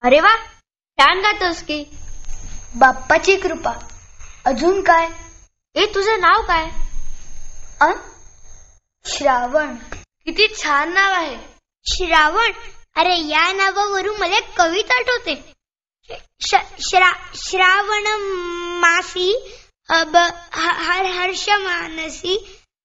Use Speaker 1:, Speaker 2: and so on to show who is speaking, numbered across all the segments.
Speaker 1: अरे वा, छान गातोस की.
Speaker 2: बाप्पाची कृपा. अजून काय?
Speaker 1: तुझं नाव काय?
Speaker 2: श्रावण.
Speaker 1: किती छान नाव आहे.
Speaker 3: श्रावण. अरे या नावावरून मला एक कविता आठवते. श्रावण मासी हर्ष मानसी.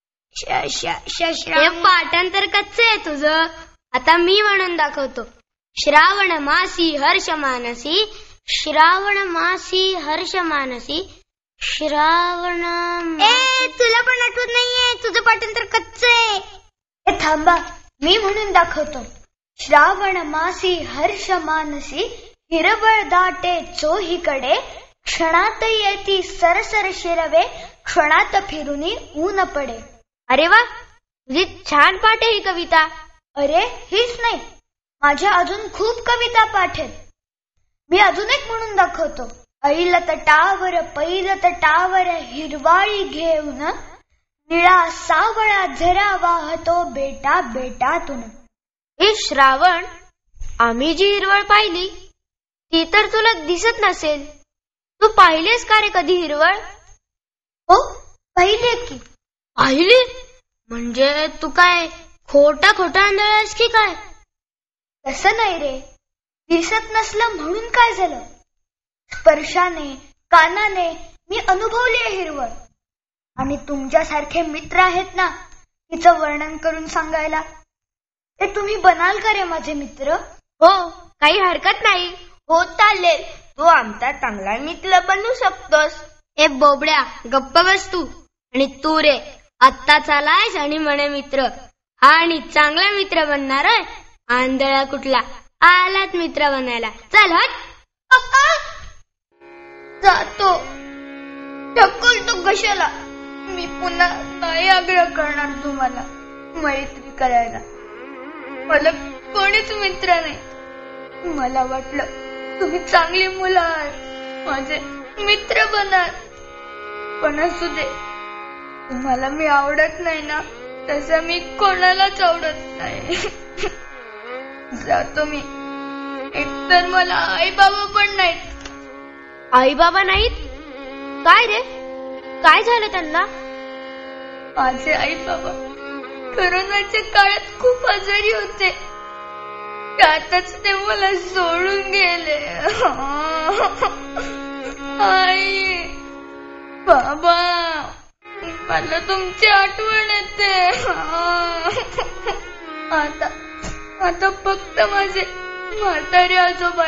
Speaker 1: हे पाठांतर कच्चं आहे तुझं. आता मी म्हणून दाखवतो. श्रावण मासी हर्ष मानसी, श्रावण मासी हर्ष मानसी, श्रावण.
Speaker 3: तुला पण आठवत नाहीये? तुझं पाठांतर कच्चं आहे.
Speaker 2: थांबा, मी म्हणून दाखवतो. श्रावण मासी हर्ष मानसी, हिरवळ दाटे चोहीकडे, क्षणात येती सरसर शिरवे, क्षणात फिरुनी ऊन पडे.
Speaker 1: अरे वा, तुझी छान पाठ आहे ही कविता.
Speaker 2: अरे हीच नाही, माझ्या अजून खूप कविता पाठ आहेत. मी अजून एक म्हणून दाखवतो. ऐल तटावर पैल तटावर हिरवाळी घेऊन, निळा सावळा झरा वाहतो बेटा बेटातून.
Speaker 1: श्रावण, आम्ही जी हिरवळ पाहिली ती तर तुला दिसत नसेल. तू पाहिलेस का रे कधी हिरवळ?
Speaker 2: हो, पाहिले की.
Speaker 1: पाहिली म्हणजे तू काय खोटा आंधळास की काय?
Speaker 2: तसं नाही रे. दिसत नसलं म्हणून काय झालं? स्पर्शाने कानाने मी अनुभवली आहे हिरवळ. आणि तुमच्यासारखे मित्र आहेत ना तिचं वर्णन करून सांगायला. ते तुम्ही बनाल का रे माझे मित्र?
Speaker 1: हो, काही हरकत नाही. हो चालेल, तू आमचा चांगला मित्र बनू शकतोस. बोबड्या, गप्प बस तू. आणि तू रे आत्ता चालायस आणि म्हणे मित्र. आणि चांगला मित्र बनणार आहे. आंधळा कुठला, आलात मित्र बनायला. चल हट.
Speaker 2: जातो. ढकलतो कशाला? मी पुन्हा नाही आग्रह करणार तुम्हाला मैत्री करायला. मला कोणीच मित्र नाही. मला वाटलं तुम्ही चांगली मुलं आहात, माझे मित्र बनाल. पण असू दे, तुम्हाला मी आवडत नाही ना, तसं मी कोणालाच आवडत नाही. जातो मी. एकतर मला आई बाबा पण नाहीत.
Speaker 1: आई बाबा नाहीत? काय रे, काय झालं त्यांना?
Speaker 2: माझे आई बाबा कोरोनाच्या काळात खूप आजारी होते. त्यातच ते मला सोडून गेले. आई बाबा, मला तुमची आठवण येते. आता फक्त माझे म्हातारे आजोबा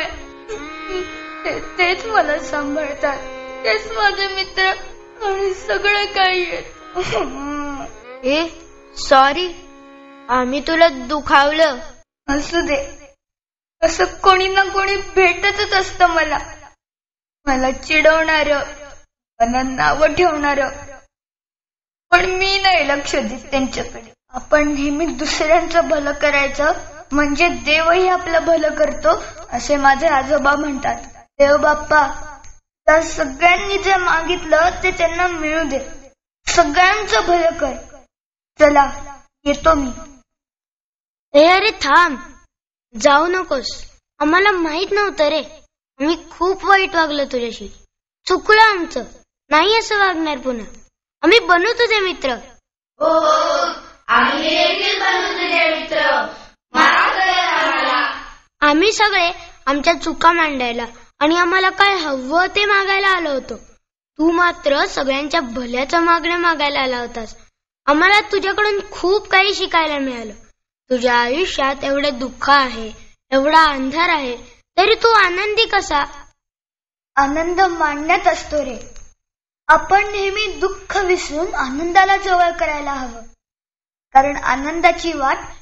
Speaker 2: तेच मला सांभाळतात. तेच माझे मित्र आणि सगळं काही आहेत.
Speaker 1: सॉरी, आम्ही तुला दुखावलं.
Speaker 2: असू दे, असं कोणी ना कोणी भेटतच असतं मला चिडवणार, मला नाव ठेवणार. पण मी नाही लक्ष देत त्यांच्याकडे. आपण नेहमी दुसऱ्यांचं भलं करायचं म्हणजे देवही आपलं भलं करतो, असे माझे आजोबा म्हणतात. देव बाप्पा, त्या सगळ्यांनी जे मागितलं ते त्यांना मिळू दे. सगळ्यांचं भलं कर. चला, येतो मी.
Speaker 1: अरे थांब, जाऊ नकोस. आम्हाला माहित नव्हतं रे. आम्ही खूप वाईट वागलो तुझ्याशी. चुकलं आमचं. नाही असं वागणार पुन्हा. आम्ही बनू तुझे मित्र.
Speaker 4: हो, आम्ही देखील बनू तुझे मित्र. माफ कर आम्हाला.
Speaker 1: आम्ही सगळे आमच्या चुका मांडायला आणि आम्हाला काय हवं ते मागायला आलो होतो. तू मात्र सगळ्यांच्या भल्याचं मागणं मागायला आला होतास. आम्हाला तुझ्याकडून खूप काही शिकायला मिळालं. तुझ्या आयुष्यात एवढे दुःख आहे, एवढा अंधार आहे, तरी तू आनंदी कसा?
Speaker 2: आनंद मांडण्यात असतो रे. आपण नेहमी दुःख विसरून आनंदाला जवळ करायला हवं. कारण आनंदाची वाट